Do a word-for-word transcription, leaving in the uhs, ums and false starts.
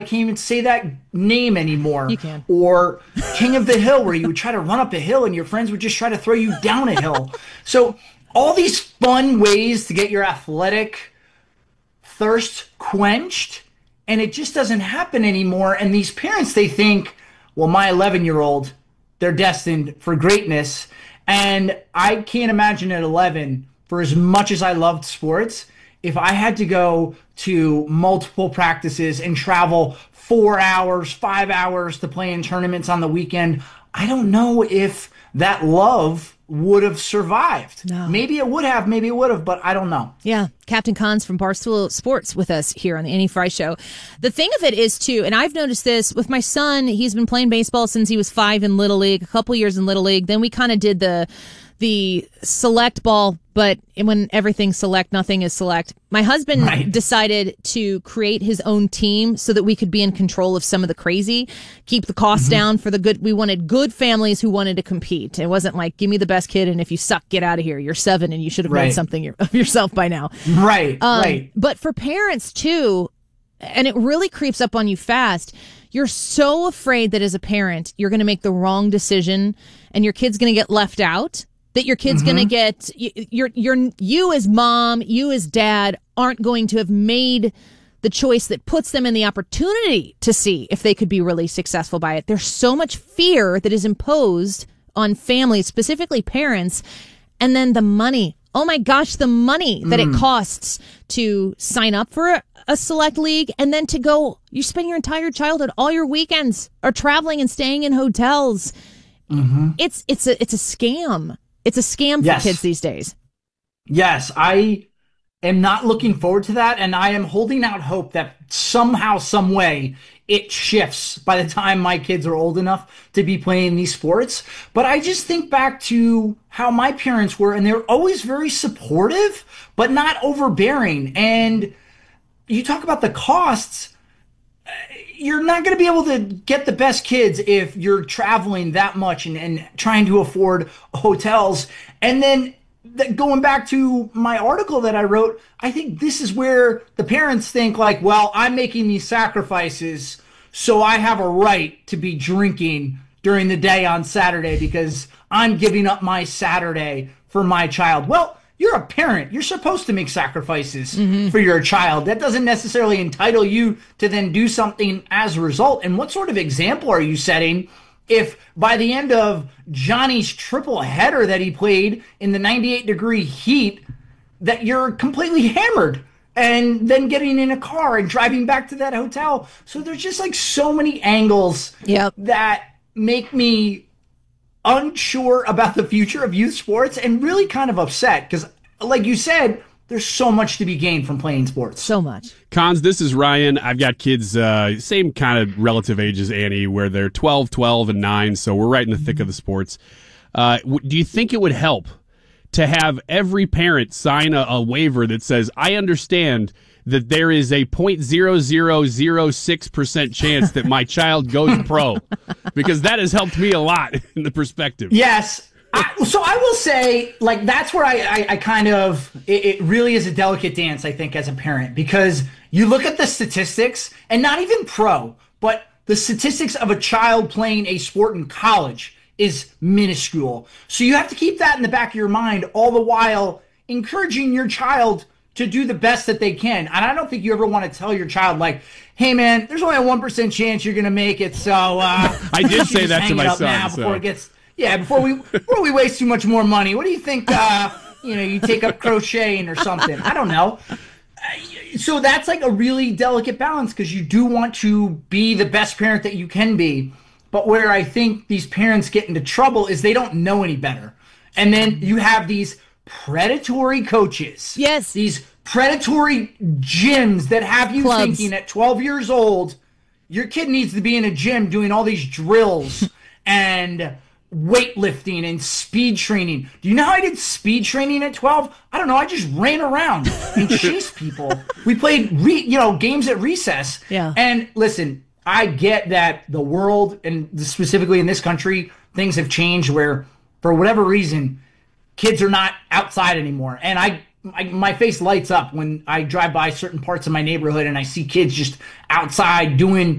can't even say that name anymore. You can. Or King of the Hill, where you would try to run up a hill and your friends would just try to throw you down a hill. So all these fun ways to get your athletic thirst quenched, and it just doesn't happen anymore. And these parents, they think, well, my eleven year old, they're destined for greatness. And I can't imagine at eleven, for as much as I loved sports, if I had to go to multiple practices and travel four hours, five hours to play in tournaments on the weekend, I don't know if that love would have survived. No. Maybe it would have, maybe it would have, but I don't know. Yeah. Captain Cons from Barstool Sports with us here on the Annie Fry Show. The thing of it is, too, and I've noticed this with my son, he's been playing baseball since he was five in Little League, a couple years in Little League. Then we kind of did the the select ball, but when everything's select, nothing is select. My husband right. decided to create his own team so that we could be in control of some of the crazy, keep the costs mm-hmm. down for the good. We wanted good families who wanted to compete. It wasn't like, give me the best kid, and if you suck, get out of here. You're seven and you should have right. made something of yourself by now. Right, um, right. But for parents, too, and it really creeps up on you fast, you're so afraid that as a parent, you're going to make the wrong decision and your kid's going to get left out. That your kid's mm-hmm. going to get, you're, you're, you as mom, you as dad aren't going to have made the choice that puts them in the opportunity to see if they could be really successful by it. There's so much fear that is imposed on families, specifically parents, and then the money. Oh my gosh, the money that mm. it costs to sign up for a, a select league and then to go, you spend your entire childhood, all your weekends are traveling and staying in hotels. Mm-hmm. It's, it's a, it's a scam. It's a scam for yes. kids these days. Yes, I am not looking forward to that, and I am holding out hope that somehow, some way, it shifts by the time my kids are old enough to be playing these sports. But I just think back to how my parents were, and they were always very supportive, but not overbearing. And you talk about the costs. You're not going to be able to get the best kids if you're traveling that much and, and trying to afford hotels. And then th- going back to my article that I wrote, I think this is where the parents think like, well, I'm making these sacrifices, so I have a right to be drinking during the day on Saturday because I'm giving up my Saturday for my child. Well, you're a parent. You're supposed to make sacrifices mm-hmm. for your child. That doesn't necessarily entitle you to then do something as a result. And what sort of example are you setting if by the end of Johnny's triple header that he played in the ninety-eight degree heat, that you're completely hammered and then getting in a car and driving back to that hotel? So there's just like so many angles yep. that make me unsure about the future of youth sports and really kind of upset because, like you said, there's so much to be gained from playing sports. So much. Cons, this is Ryan. I've got kids, uh, same kind of relative age as Annie, where they're twelve, twelve, and nine, so we're right in the thick of the sports. Uh, w- do you think it would help to have every parent sign a, a waiver that says, I understand that there is a zero point zero zero zero six percent chance that my child goes pro? Because that has helped me a lot in the perspective. Yes. I, so I will say, like, that's where I, I, I kind of, it, it really is a delicate dance, I think, as a parent, because you look at the statistics, and not even pro, but the statistics of a child playing a sport in college is minuscule. So you have to keep that in the back of your mind, all the while encouraging your child to do the best that they can. And I don't think you ever want to tell your child, like, hey, man, there's only a one percent chance you're going to make it, so uh, I did say that to my son. Now so. before it gets, yeah, before we before we waste too much more money. What do you think, uh, you know, you take up crocheting or something? I don't know. So that's like a really delicate balance because you do want to be the best parent that you can be. But where I think these parents get into trouble is they don't know any better. And then you have these predatory coaches. Yes. These predatory gyms that have you Clubs. thinking at twelve years old, your kid needs to be in a gym doing all these drills and weightlifting and speed training. Do you know how I did speed training at twelve? I don't know. I just ran around and chased people. We played, re, you know, games at recess. Yeah. And listen, I get that the world, and specifically in this country, things have changed where, for whatever reason, kids are not outside anymore. And I my, my face lights up when I drive by certain parts of my neighborhood and I see kids just outside doing